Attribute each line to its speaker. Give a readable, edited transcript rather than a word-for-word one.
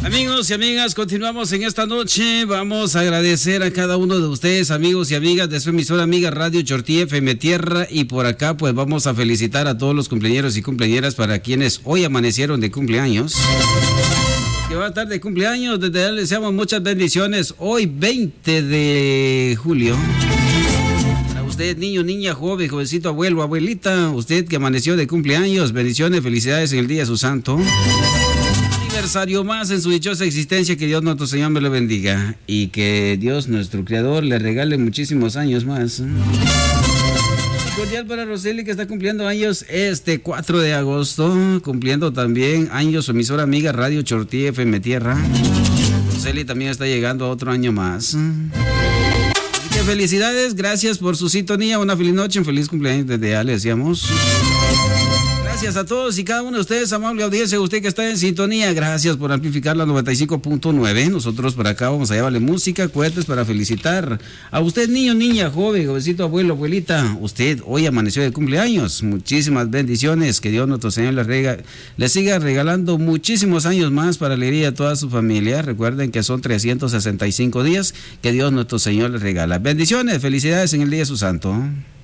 Speaker 1: Amigos y amigas, continuamos en esta noche. Vamos a agradecer a cada uno de ustedes, amigos y amigas de su emisora amiga Radio Chortí FM Tierra. Y por acá pues vamos a felicitar a todos los cumpleañeros y cumpleañeras para quienes hoy amanecieron de cumpleaños. Que va a estar de cumpleaños, desde ya les deseamos muchas bendiciones. Hoy 20 de julio. Para usted, niño, niña, joven, jovencito, abuelo, abuelita, usted que amaneció de cumpleaños, bendiciones, felicidades en el día de su santo. Aniversario más en su dichosa existencia, que Dios nuestro Señor me lo bendiga y que Dios nuestro Creador le regale muchísimos años más. Cordial para Roseli, que está cumpliendo años este 4 de agosto, cumpliendo también años su emisora amiga Radio Chortí FM Tierra. Roseli también está llegando a otro año más. Así que felicidades, gracias por su sintonía, una feliz noche, un feliz cumpleaños desde ya le decíamos. Gracias a todos y cada uno de ustedes, amable audiencia, usted que está en sintonía, gracias por amplificar la 95.9. Nosotros por acá vamos a llevarle música, cohetes para felicitar a usted, niño, niña, joven, jovencito, abuelo, abuelita. Usted hoy amaneció de cumpleaños. Muchísimas bendiciones, que Dios nuestro Señor le siga regalando muchísimos años más para alegría a toda su familia. Recuerden que son 365 días que Dios nuestro Señor les regala. Bendiciones, felicidades en el día de su santo.